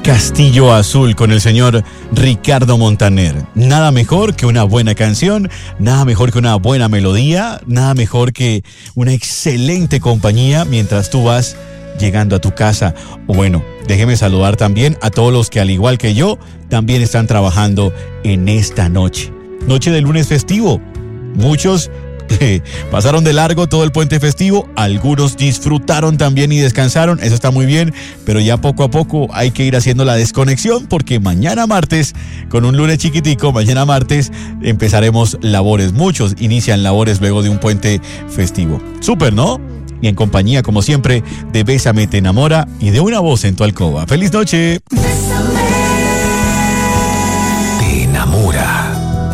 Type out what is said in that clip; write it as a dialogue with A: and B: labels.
A: Castillo Azul con el señor Ricardo Montaner. Nada mejor que una buena canción, nada mejor que una buena melodía, nada mejor que una excelente compañía mientras tú vas llegando a tu casa. O bueno, déjeme saludar también a todos los que al igual que yo también están trabajando en esta noche. Noche de lunes festivo. Muchos pasaron de largo todo el puente festivo, algunos disfrutaron también y descansaron, eso está muy bien, pero ya poco a poco hay que ir haciendo la desconexión porque mañana martes, con un lunes chiquitico, mañana martes empezaremos labores, muchos inician labores luego de un puente festivo. Súper, ¿no? Y en compañía, como siempre, de Bésame Te Enamora y de Una Voz en tu Alcoba. ¡Feliz noche!